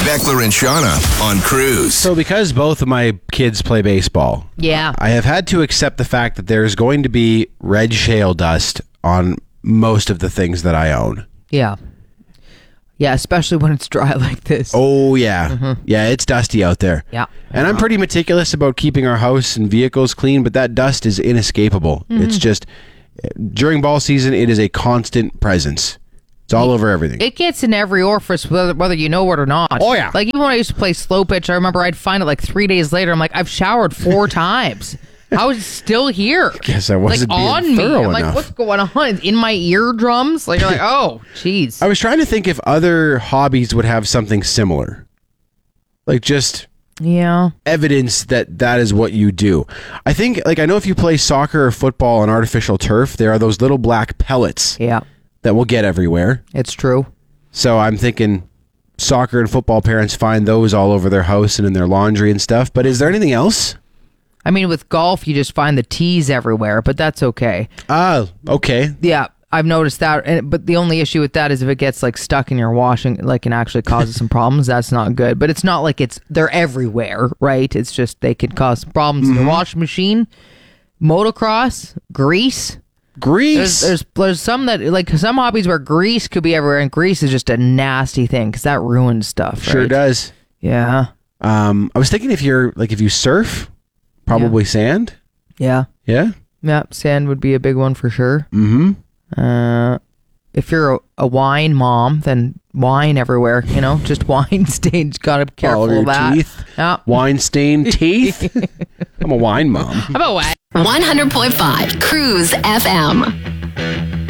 Beckler and Shauna on Cruise. So because both of my kids play baseball, Yeah. I have had to accept the fact that there's going to be red shale dust on most of the things that I own. Yeah. Yeah, especially when it's dry like this. Oh, yeah. Yeah, it's dusty out there. Yeah. And I'm pretty meticulous about keeping our house and vehicles clean, but that dust is inescapable. It's just, during ball season, it is a constant presence. It's all over everything. It gets in every orifice, whether you know it or not. Oh, yeah. Like, even when I used to play slow pitch, I remember I'd find it like 3 days later. I'm like, I've showered 4 times. How is it still here? Guess I wasn't like, being on me. thorough I'm like, enough. what's going on? It's in my eardrums? Like, you're like, oh, jeez. I was trying to think if other hobbies would have something similar. Like just Yeah. evidence that that is what you do. I think, like, I know if you play soccer or football on artificial turf, there are those little black pellets Yeah. that will get everywhere. It's true. So I'm thinking soccer and football parents find those all over their house and in their laundry and stuff. But is there anything else? I mean, with golf, you just find the tees everywhere, but that's okay. Ah, okay. Yeah, I've noticed that. But the only issue with that is if it gets like stuck in your washing, like, and actually causes some problems, that's not good. But it's not like they're everywhere, right? It's just they could cause problems in the washing machine. Motocross, grease. Grease. There's some that, like, some hobbies where grease could be everywhere, and grease is just a nasty thing because that ruins stuff. Sure right? does. Yeah. I was thinking if you surf, probably sand. Yeah. Yeah. Yeah. Sand would be a big one for sure. Mm-hmm. If you're a wine mom, then wine everywhere, just wine stains. Gotta be careful All your of that. teeth. Yeah. Wine stained teeth. I'm a wine mom. How about what? 100.5 Cruise FM.